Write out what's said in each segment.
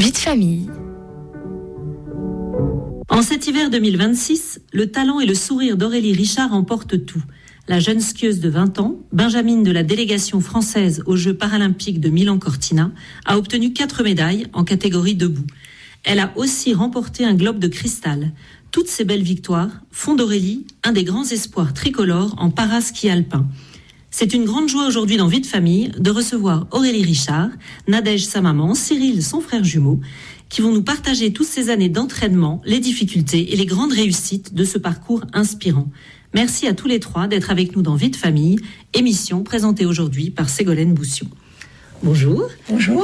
Vie de famille. En cet hiver 2026, le talent et le sourire d'Aurélie Richard emportent tout. La jeune skieuse de 20 ans, benjamine de la délégation française aux Jeux paralympiques de Milan-Cortina, a obtenu 4 médailles en catégorie debout. Elle a aussi remporté un globe de cristal. Toutes ces belles victoires font d'Aurélie un des grands espoirs tricolores en paraski alpin. C'est une grande joie aujourd'hui dans Vie de famille de recevoir Aurélie Richard, Nadège sa maman, Cyril son frère jumeau, qui vont nous partager toutes ces années d'entraînement, les difficultés et les grandes réussites de ce parcours inspirant. Merci à tous les trois d'être avec nous dans Vie de famille, émission présentée aujourd'hui par Ségolène Boussion. Bonjour. Bonjour.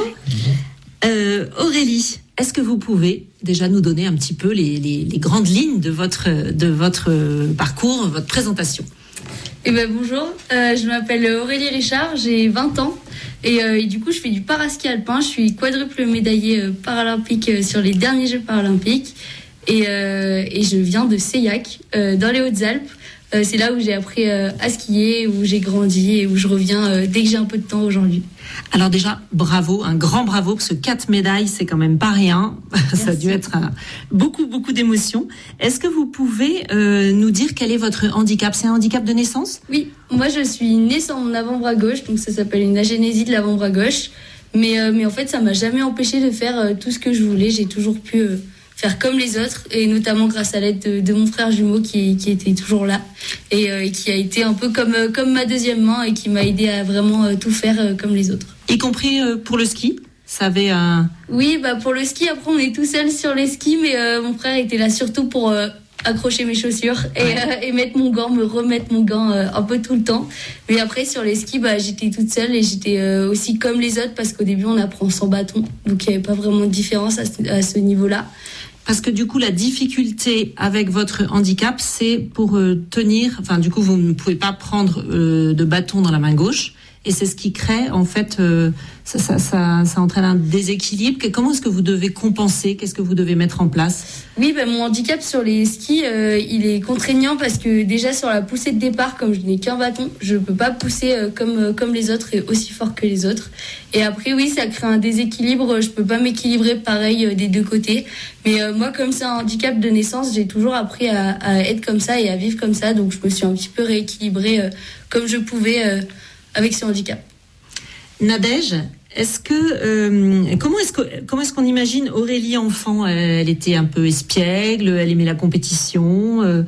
Aurélie, est-ce que vous pouvez déjà nous donner un petit peu les grandes lignes de votre parcours, votre présentation ? Bonjour, je m'appelle Aurélie Richard, j'ai 20 ans et du coup je fais du paraski alpin, je suis quadruple médaillée paralympique sur les derniers Jeux paralympiques et je viens de Seillac, dans les Hautes-Alpes. C'est là où j'ai appris à skier, où j'ai grandi et où je reviens dès que j'ai un peu de temps aujourd'hui. Alors déjà, bravo, un grand bravo, parce que 4 médailles, c'est quand même pas rien. Ça a dû être beaucoup d'émotions. Est-ce que vous pouvez nous dire quel est votre handicap ? C'est un handicap de naissance ? Oui, moi je suis née sans mon avant-bras gauche, donc ça s'appelle une agénésie de l'avant-bras gauche. Mais en fait, ça m'a jamais empêché de faire tout ce que je voulais. J'ai toujours pu faire comme les autres, et notamment grâce à l'aide de mon frère jumeau qui était toujours là et qui a été un peu comme ma deuxième main et qui m'a aidé à vraiment tout faire comme les autres. Y compris pour le ski ? Ça avait un... Oui, pour le ski, après on est tout seul sur les skis, mais mon frère était là surtout pour accrocher mes chaussures et mettre mon gant, me remettre mon gant un peu tout le temps. Mais après sur les skis, j'étais toute seule et j'étais aussi comme les autres parce qu'au début on apprend sans bâton, donc il n'y avait pas vraiment de différence à ce niveau-là. Parce que du coup, la difficulté avec votre handicap, c'est pour tenir... Enfin, du coup, vous ne pouvez pas prendre de bâton dans la main gauche. Et c'est ce qui crée, en fait, ça entraîne un déséquilibre. Comment est-ce que vous devez compenser ? Qu'est-ce que vous devez mettre en place ? Oui, mon handicap sur les skis, il est contraignant parce que déjà sur la poussée de départ, comme je n'ai qu'un bâton, je peux pas pousser comme les autres et aussi fort que les autres. Et après, oui, ça crée un déséquilibre. Je peux pas m'équilibrer pareil des deux côtés. Mais moi, comme c'est un handicap de naissance, j'ai toujours appris à être comme ça et à vivre comme ça. Donc, je me suis un petit peu rééquilibrée comme je pouvais avec ce handicap. Nadège, comment est-ce qu'on imagine Aurélie enfant ? Elle était un peu espiègle, elle aimait la compétition.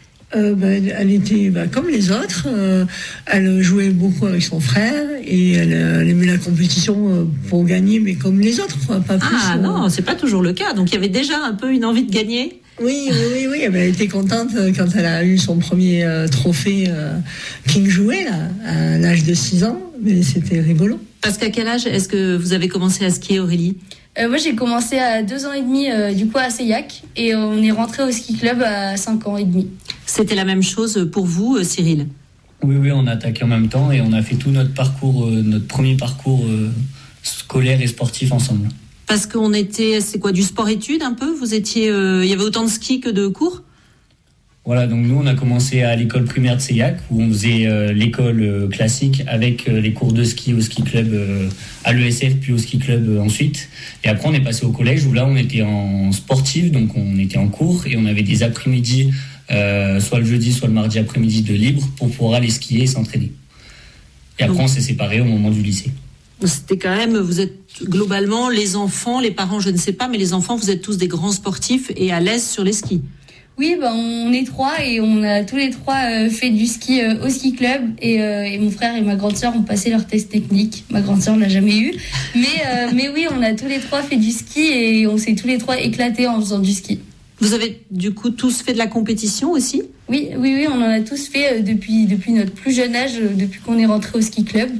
Elle était comme les autres. Elle jouait beaucoup avec son frère et elle aimait la compétition pour gagner, mais comme les autres, pas plus. Ah non, c'est pas toujours le cas. Donc il y avait déjà un peu une envie de gagner. Oui. Elle était contente quand elle a eu son premier trophée King Jouet là, à l'âge de 6 ans. Mais c'était rigolo. Parce qu'à quel âge est-ce que vous avez commencé à skier, Aurélie ? Moi, j'ai commencé à 2 ans et demi, du coup, à Seillac. Et on est rentré au ski club à 5 ans et demi. C'était la même chose pour vous, Cyril ? Oui, on a attaqué en même temps et on a fait tout notre parcours, notre premier parcours scolaire et sportif ensemble. Parce qu'on était, c'est quoi, du sport-études un peu ? Vous étiez, il y avait autant de ski que de cours ? Voilà, donc nous on a commencé à l'école primaire de Seillac où on faisait l'école classique avec les cours de ski au ski club à l'ESF puis au ski club ensuite. Et après on est passé au collège où là on était en sportif, donc on était en cours et on avait des après-midi, soit le jeudi soit le mardi après-midi de libre pour pouvoir aller skier et s'entraîner. Et après on s'est séparés au moment du lycée. C'était quand même, vous êtes globalement les enfants, les parents je ne sais pas, mais les enfants vous êtes tous des grands sportifs et à l'aise sur les skis. Oui, on est 3 et on a tous les 3 fait du ski au ski club et mon frère et ma grande sœur ont passé leur test technique. Ma grande sœur l'a jamais eu, mais oui, on a tous les 3 fait du ski et on s'est tous les 3 éclatés en faisant du ski. Vous avez du coup tous fait de la compétition aussi ? Oui, on en a tous fait depuis notre plus jeune âge, depuis qu'on est rentré au ski club.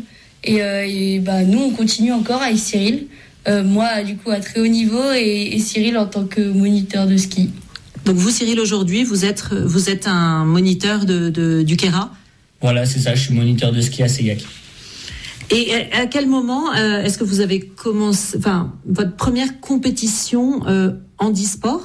Et nous, on continue encore avec Cyril. Moi, du coup, à très haut niveau et Cyril en tant que moniteur de ski. Donc vous, Cyril, aujourd'hui, vous êtes un moniteur du Kéra ? Voilà, c'est ça, je suis moniteur de ski à Seillac. Et à quel moment est-ce que vous avez commencé, votre première compétition handisport ?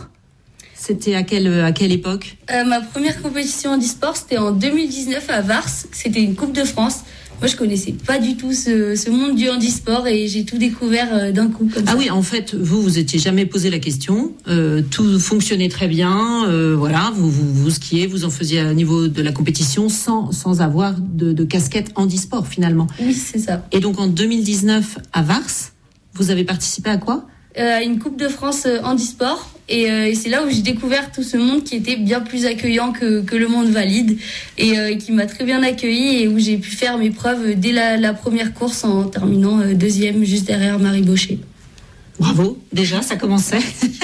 C'était à quelle époque ? Ma première compétition handisport, c'était en 2019 à Vars. C'était une Coupe de France. moi je connaissais pas du tout ce monde du handisport et j'ai tout découvert d'un coup comme ça. Ah oui, en fait, vous étiez jamais posé la question. Tout fonctionnait très bien. Voilà, vous skiez, vous en faisiez au niveau de la compétition sans avoir de casquette handisport finalement. Oui, c'est ça. Et donc en 2019 à Vars, vous avez participé à quoi ? Une Coupe de France handisport. Et c'est là où j'ai découvert tout ce monde qui était bien plus accueillant que le monde valide et qui m'a très bien accueilli et où j'ai pu faire mes preuves dès la première course en terminant deuxième juste derrière Marie Baucher. Bravo, déjà ça commençait.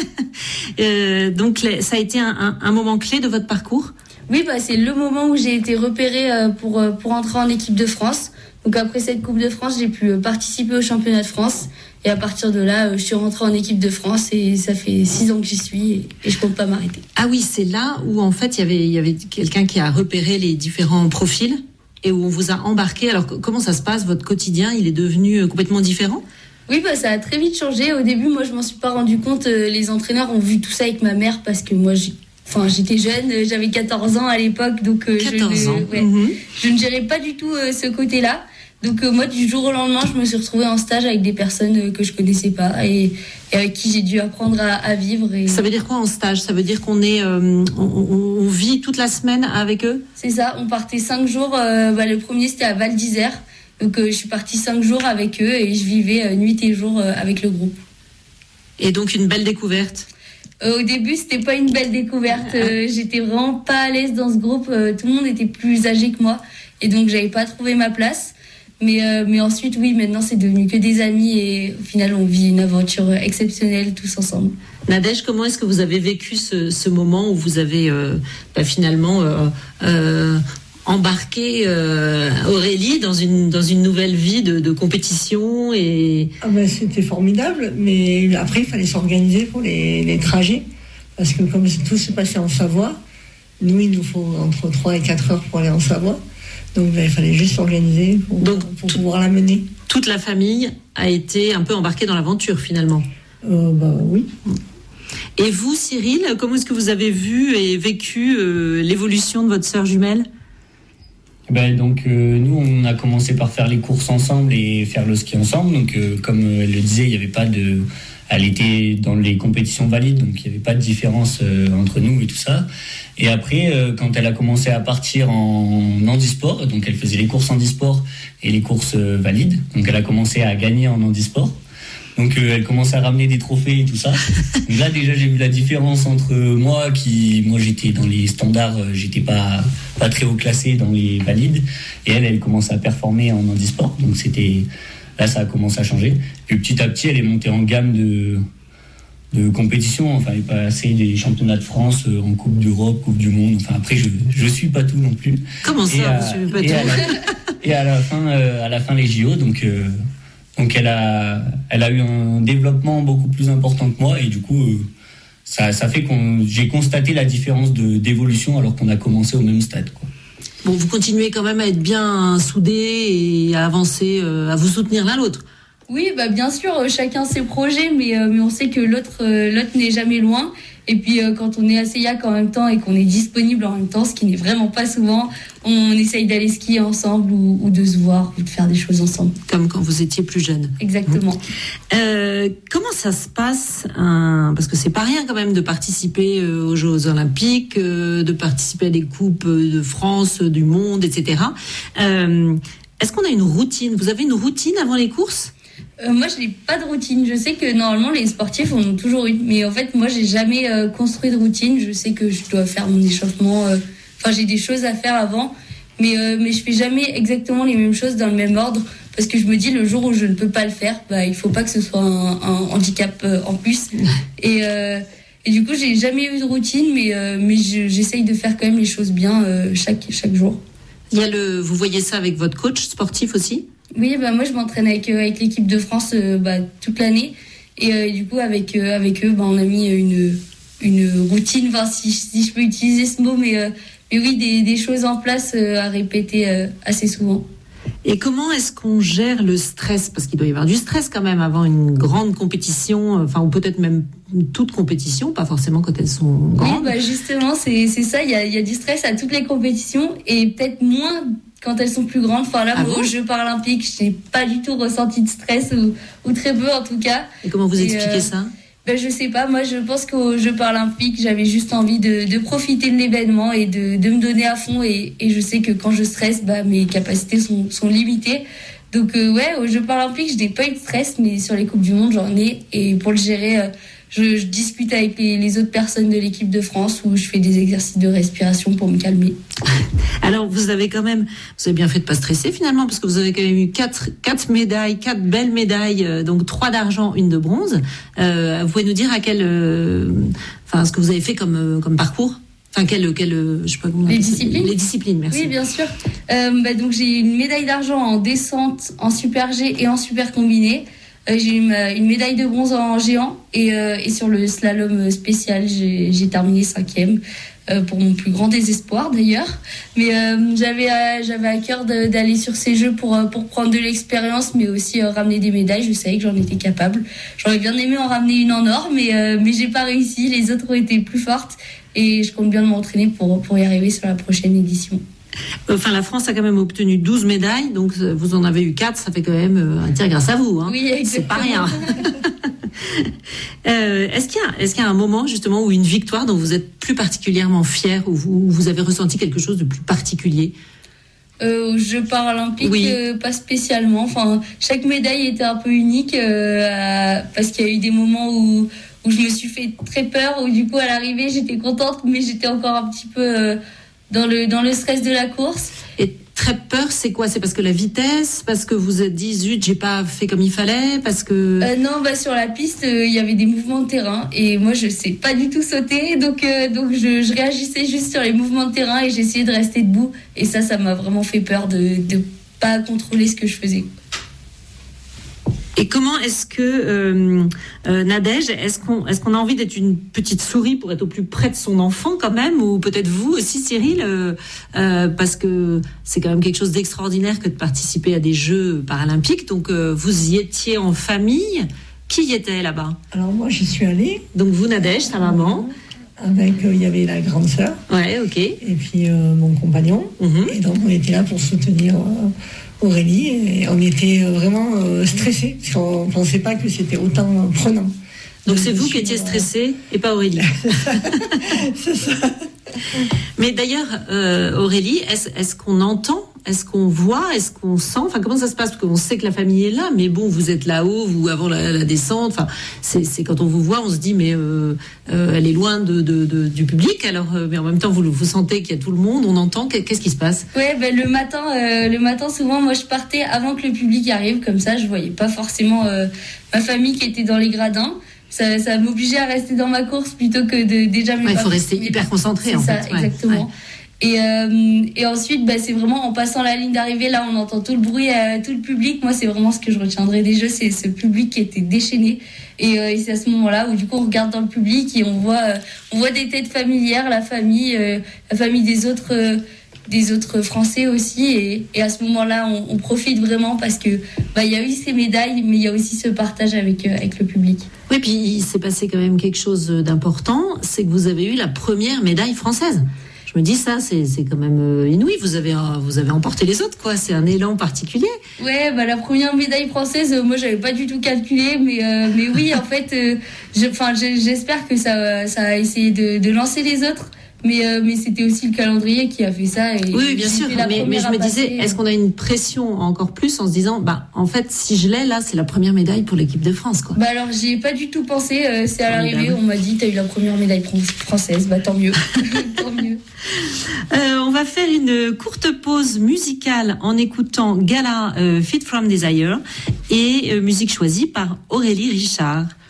Donc ça a été un moment clé de votre parcours ? Oui, c'est le moment où j'ai été repérée pour entrer en équipe de France. Donc après cette Coupe de France, j'ai pu participer au championnat de France. Et à partir de là, je suis rentrée en équipe de France et ça fait 6 ans que j'y suis et je compte pas m'arrêter. Ah oui, c'est là où en fait il y avait quelqu'un qui a repéré les différents profils et où on vous a embarqué. Alors comment ça se passe, votre quotidien ? Il est devenu complètement différent ? Oui, ça a très vite changé. Au début, moi je m'en suis pas rendu compte. Les entraîneurs ont vu tout ça avec ma mère parce que moi j'étais jeune, j'avais 14 ans à l'époque, donc je ne gérais pas du tout ce côté-là. Donc moi, du jour au lendemain, je me suis retrouvée en stage avec des personnes que je connaissais pas et avec qui j'ai dû apprendre à vivre. Et... Ça veut dire quoi en stage ? Ça veut dire qu'on est, on vit toute la semaine avec eux ? C'est ça, on partait 5 jours. Le premier, c'était à Val d'Isère. Donc je suis partie 5 jours avec eux et je vivais nuit et jour avec le groupe. Et donc une belle découverte ? Au début, c'était pas une belle découverte. J'étais vraiment pas à l'aise dans ce groupe. Tout le monde était plus âgé que moi et donc j'avais pas trouvé ma place. Mais ensuite, oui, maintenant, c'est devenu que des amis et au final, on vit une aventure exceptionnelle tous ensemble. Nadège, comment est-ce que vous avez vécu ce moment où vous avez finalement embarqué Aurélie dans une nouvelle vie de compétition et... C'était formidable, mais après, il fallait s'organiser pour les trajets parce que comme tout se passait en Savoie, nous, il nous faut entre 3 et 4 heures pour aller en Savoie. Donc il fallait juste s'organiser pour pouvoir la mener. Toute la famille a été un peu embarquée dans l'aventure finalement. Oui. Et vous, Cyril, comment est-ce que vous avez vu et vécu l'évolution de votre sœur jumelle ? Nous, on a commencé par faire les courses ensemble et faire le ski ensemble. Donc comme elle le disait, il n'y avait pas de... Elle était dans les compétitions valides, donc il n'y avait pas de différence entre nous et tout ça. Et après, quand elle a commencé à partir en handisport, donc elle faisait les courses handisport et les courses valides, donc elle a commencé à gagner en handisport. Donc elle commençait à ramener des trophées et tout ça. Donc là déjà j'ai vu la différence entre moi j'étais dans les standards, j'étais pas très haut classé dans les valides, et elle commençait à performer en handisport. Donc là ça a commencé à changer. Et petit à petit elle est montée en gamme de compétition. Enfin, elle est passée des championnats de France en Coupe d'Europe, Coupe du Monde. Enfin, après, je suis pas tout non plus. Comment ça, vous suivez pas tout? Et à la fin, les JO. Donc elle a eu un développement beaucoup plus important que moi. Et du coup, ça fait j'ai constaté la différence d'évolution alors qu'on a commencé au même stade, quoi. Bon, vous continuez quand même à être bien soudés et à avancer, à vous soutenir l'un l'autre. Oui, bien sûr, chacun ses projets, mais on sait que l'autre n'est jamais loin. Et puis quand on est à Seillac en même temps et qu'on est disponible en même temps, ce qui n'est vraiment pas souvent, on essaye d'aller skier ensemble ou de se voir ou de faire des choses ensemble. Comme quand vous étiez plus jeune. Exactement. Comment ça se passe parce que c'est pas rien quand même de participer aux Jeux Olympiques, de participer à des coupes de France, du monde, etc. Est-ce qu'on a une routine ? Vous avez une routine avant les courses ? Moi, je n'ai pas de routine. Je sais que normalement, les sportifs en ont toujours une. Mais en fait, moi, j'ai jamais construit de routine. Je sais que je dois faire mon échauffement. J'ai des choses à faire avant. Mais je fais jamais exactement les mêmes choses dans le même ordre. Parce que je me dis, le jour où je ne peux pas le faire, il faut pas que ce soit un handicap en plus. Et du coup, j'ai jamais eu de routine. Mais j'essaye de faire quand même les choses bien chaque jour. Vous voyez ça avec votre coach sportif aussi ? Oui, moi je m'entraîne avec l'équipe de France toute l'année et du coup avec eux on a mis une routine, si je peux utiliser ce mot, mais oui, des choses en place à répéter assez souvent. Et comment est-ce qu'on gère le stress ? Parce qu'il doit y avoir du stress quand même avant une grande compétition, ou peut-être même toute compétition, pas forcément quand elles sont grandes. Oui, justement, c'est ça, il y a du stress à toutes les compétitions et peut-être moins quand elles sont plus grandes. Enfin là, aux Jeux paralympiques, je n'ai pas du tout ressenti de stress ou très peu en tout cas. Et comment vous expliquez ça? Je sais pas, moi je pense qu'aux Jeux paralympiques, j'avais juste envie de profiter de l'événement et de me donner à fond et je sais que quand je stresse, mes capacités sont limitées. Donc aux Jeux paralympiques, je n'ai pas eu de stress, mais sur les Coupes du Monde, j'en ai. Et pour le gérer, je discute avec les autres personnes de l'équipe de France où je fais des exercices de respiration pour me calmer. Alors vous avez bien fait de pas stresser finalement, parce que vous avez quand même eu quatre médailles, 4 belles médailles, donc 3 d'argent, 1 de bronze. Vous pouvez nous dire à ce que vous avez fait comme parcours? Enfin, je sais pas comment. Les disciplines. Les disciplines, merci. Oui, bien sûr. Donc j'ai une médaille d'argent en descente, en super G et en super combiné. J'ai eu une médaille de bronze en géant et sur le slalom spécial, j'ai terminé 5e. Pour mon plus grand désespoir d'ailleurs, mais j'avais à cœur d'aller sur ces jeux pour prendre de l'expérience, mais aussi ramener des médailles. Je savais que j'en étais capable. J'aurais bien aimé en ramener une en or, mais j'ai pas réussi. Les autres ont été plus fortes et je compte bien m'entraîner pour y arriver sur la prochaine édition. Enfin, la France a quand même obtenu 12 médailles, donc vous en avez eu 4, ça fait quand même un tir grâce à vous. Hein. Oui, exactement. C'est pas rien. Est-ce qu'il y a un moment justement où une victoire dont vous êtes plus particulièrement fier, où vous avez ressenti quelque chose de plus particulier? Aux Jeux paralympiques, oui. Pas spécialement. Enfin, chaque médaille était un peu unique parce qu'il y a eu des moments où je me suis fait très peur, où du coup à l'arrivée j'étais contente, mais j'étais encore un petit peu dans le stress de la course. Et très peur, c'est quoi? C'est parce que la vitesse, parce que vous êtes dit zut, j'ai pas fait comme il fallait, parce que non, sur la piste il y avait des mouvements de terrain et moi je sais pas du tout sauter, donc je réagissais juste sur les mouvements de terrain et j'essayais de rester debout et ça m'a vraiment fait peur de pas contrôler ce que je faisais. Et comment est-ce que Nadège, est-ce qu'on a envie d'être une petite souris pour être au plus près de son enfant quand même, ou peut-être vous aussi Cyril, parce que c'est quand même quelque chose d'extraordinaire que de participer à des Jeux paralympiques. Donc vous y étiez en famille. Qui y était là-bas? Alors moi j'y suis allée. Donc vous Nadège, sa maman. Avec il y avait la grande sœur. Ouais, ok. Et puis mon compagnon. Et donc on était là pour soutenir Aurélie, et on était vraiment stressés, parce qu'on ne pensait pas que c'était autant prenant. Donc c'est vous qui étiez stressée et pas Aurélie. C'est ça. Mais d'ailleurs, Aurélie, est-ce qu'on entend? Est-ce qu'on voit? Est-ce qu'on sent? Enfin, comment ça se passe? Parce qu'on sait que la famille est là, mais bon, vous êtes là-haut, vous avant la descente. Enfin, c'est quand on vous voit, on se dit mais elle est loin du public. Alors, mais en même temps, vous sentez qu'il y a tout le monde. On entend. Qu'est-ce qui se passe? Ouais, le matin, souvent, moi, je partais avant que le public arrive. Comme ça, je voyais pas forcément ma famille qui était dans les gradins. Ça m'obligeait à rester dans ma course plutôt que de déjà. Il faut rester hyper concentré. C'est ça, exactement. Ouais. Et ensuite, c'est vraiment en passant la ligne d'arrivée, là, on entend tout le bruit, tout le public. Moi, c'est vraiment ce que je retiendrai des Jeux, c'est ce public qui était déchaîné. Et c'est à ce moment-là où, du coup, on regarde dans le public et on voit des têtes familières, la famille des autres Français aussi. Et à ce moment-là, on profite vraiment parce que, il y a eu ces médailles, mais il y a aussi ce partage avec le public. Oui, puis il s'est passé quand même quelque chose d'important, c'est que vous avez eu la première médaille française. Je me dis ça, c'est quand même inouï. Vous avez emporté les autres, quoi. C'est un élan particulier. Ouais, la première médaille française, moi j'avais pas du tout calculé, mais oui, en fait, j'espère que ça a essayé de lancer les autres. Mais c'était aussi le calendrier qui a fait ça. Et oui, bien sûr. Mais je me disais, est-ce qu'on a une pression encore plus en se disant, en fait, si je l'ai là, c'est la première médaille pour l'équipe de France, quoi. Alors, j'y ai pas du tout pensé. C'est à l'arrivée, on m'a dit, t'as eu la première médaille française. Tant mieux. Tant mieux. On va faire une courte pause musicale en écoutant Gala Fit from Desire et musique choisie par Aurélie Richard.